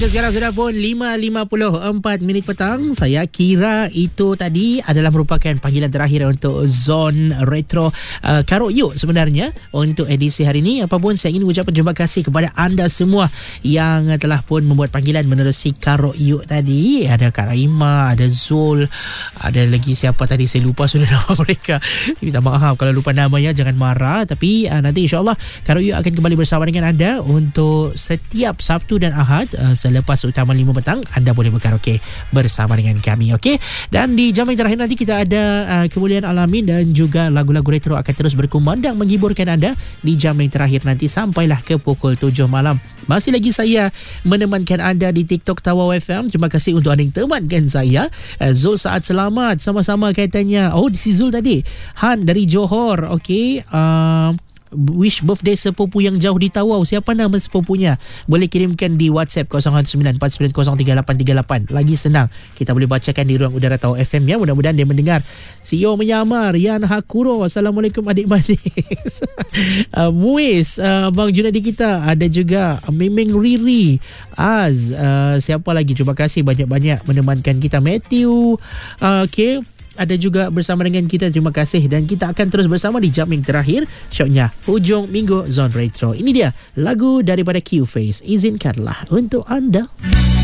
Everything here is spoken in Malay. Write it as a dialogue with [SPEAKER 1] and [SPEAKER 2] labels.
[SPEAKER 1] Kita sekarang sudah pun 5.54 minit petang. Saya kira itu tadi adalah merupakan panggilan terakhir untuk Zone Retro Karo Yuk sebenarnya untuk edisi hari ini. Apapun saya ingin mengucapkan terima kasih kepada anda semua yang telah pun membuat panggilan menerusi Karo Yuk tadi. Ada Kak Raima, ada Zul, ada lagi siapa tadi, saya lupa sudah nama mereka. Minta maaf kalau lupa namanya, jangan marah. Tapi nanti insyaAllah Karo Yuk akan kembali bersama dengan anda untuk setiap Sabtu dan Ahad selepas utama 5 petang. Anda boleh berkaraoke bersama dengan kami, okey? Dan di jam yang terakhir nanti kita ada kemuliaan alamin dan juga lagu-lagu retro akan terus berkumandang menghiburkan anda di jam yang terakhir nanti sampailah ke pukul 7 malam. Masih lagi saya menemankan anda di TikTok Tawau FM. Terima kasih untuk anda yang temankan saya. Zul Saad selamat sama-sama katanya. Oh, si Zul tadi. Han dari Johor, okey. Wish birthday sepupu yang jauh di Tawau. Siapa nama sepupunya? Boleh kirimkan di WhatsApp 0194903838. Lagi senang, kita boleh bacakan di ruang udara Tawau FM ya. Mudah-mudahan dia mendengar. CEO menyamar Yan Hakuro. Assalamualaikum adik manis. Muiz, Bang Junadi kita. Ada juga Miming Riri, Az, siapa lagi? Terima kasih banyak-banyak menemankan kita. Matthew, okay, ada juga bersama dengan kita. Terima kasih. Dan kita akan terus bersama di jam yang terakhir, syoknya hujung minggu Zone Retro. Ini dia lagu daripada Q-Face. Izinkanlah untuk anda.